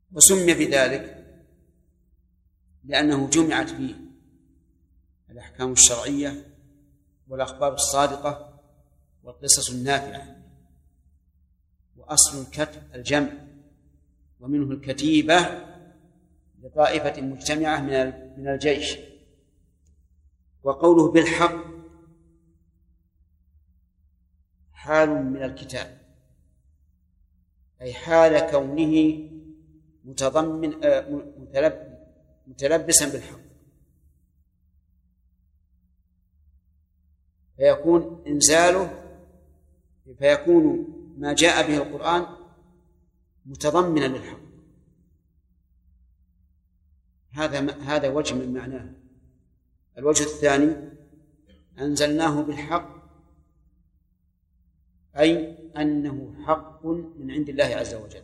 وسمي بذلك لأنه جمعت فيه الأحكام الشرعية والأخبار الصادقة والقصص النافعة. وأصل الكتب الجمع، ومنه الكتيبة لطائفة مجتمعة من الجيش. وقوله بالحق حال من الكتاب، أي حال كونه متلبسا بالحق، فيكون ما جاء به القرآن متضمنا للحق. هذا وجه من معناه. الوجه الثاني أنزلناه بالحق، أي أنه حق من عند الله عز وجل،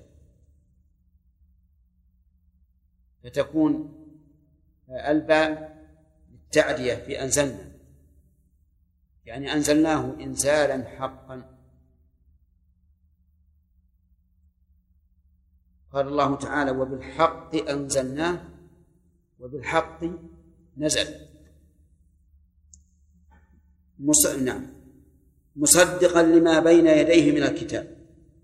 فتكون الباء للتعدية في أنزلنا، يعني أنزلناه إنزالا حقا. قال الله تعالى: وبالحق أنزلناه وبالحق نزل. مصدقا لما بين يديه من الكتاب.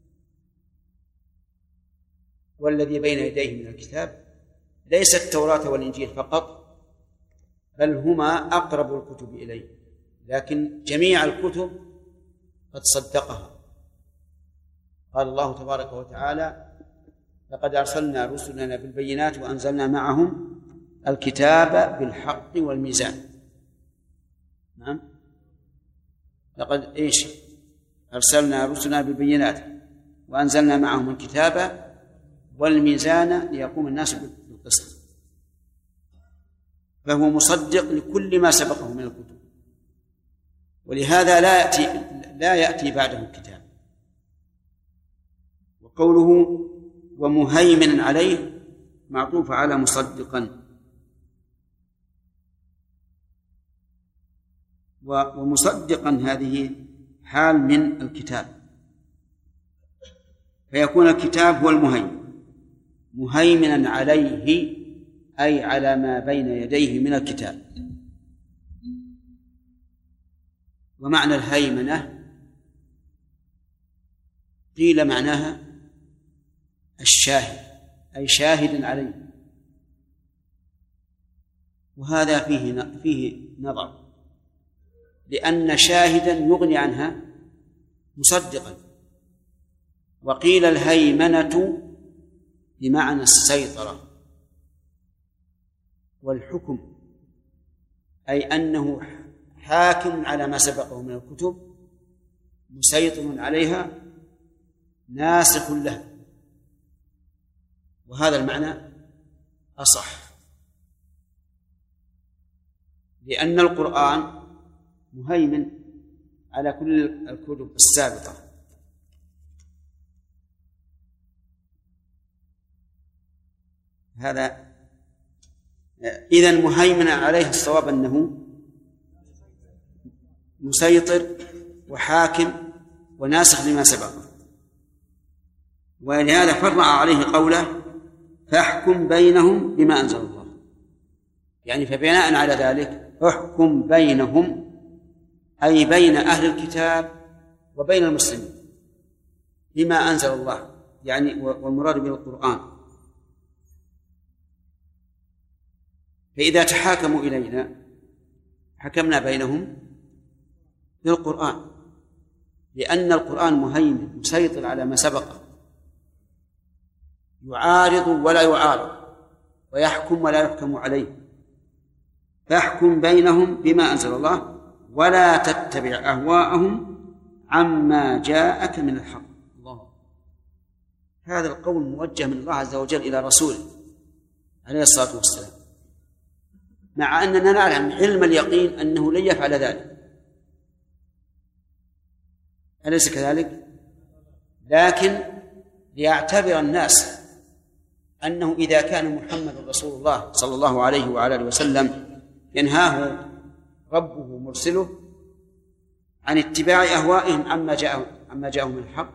والذي بين يديه من الكتاب ليس التوراة والإنجيل فقط، بل هما أقرب الكتب إليه، لكن جميع الكتب قد صدقها. قال الله تبارك وتعالى: لقد أرسلنا رسلنا بالبينات وأنزلنا معهم الكتاب بالحق والميزان. نعم، لقد أرسلنا رسلنا بالبينات وأنزلنا معهم الكتاب والميزان ليقوم الناس بالقسط. فهو مصدق لكل ما سبقه من الكتب، ولهذا لا يأتي بعده الكتاب. وقوله ومهيمنا عليه معطوف على مصدقا. ومصدقا هذه حال من الكتاب، فيكون الكتاب هو المهيمن، مهيمنا عليه أي على ما بين يديه من الكتاب. ومعنى الهيمنة قيل معناها الشاهد، أي شاهد عليه. وهذا فيه نظر، لأن شاهدا يغني عنها مصدقا. وقيل الهيمنة بمعنى السيطرة والحكم، أي أنه حاكم على ما سبقه من الكتب، مسيطر عليها، ناسخ لها. وهذا المعنى أصح، لأن القرآن مهيمن على كل الكتب السابقة. هذا إذن مهيمنا عليه، الصواب أنه مسيطر وحاكم وناسخ لما سبقه. ولهذا فرع عليه قوله: فاحكم بينهم بما أنزل الله، يعني فبناء على ذلك احكم بينهم، أي بين أهل الكتاب وبين المسلمين بما أنزل الله، يعني والمراد به القرآن. فإذا تحاكموا إلينا حكمنا بينهم بالقرآن، لأن القرآن مهيمن مسيطر على ما سبقه، يعارض ولا يعارض، ويحكم ولا يحكم عليه. فاحكم بينهم بما أنزل الله ولا تتبع أهواءهم عما جاءك من الحق. الله، هذا القول موجه من الله عز وجل إلى رسوله عليه الصلاة والسلام، مع أننا نعلم علم اليقين أنه لن يفعل ذلك، أليس كذلك؟ لكن ليعتبر الناس أنه إذا كان محمد رسول الله صلى الله عليه وعلى آله وسلم ينهاه ربه مرسله عن اتباع أهوائهم عما جاءهم من الحق،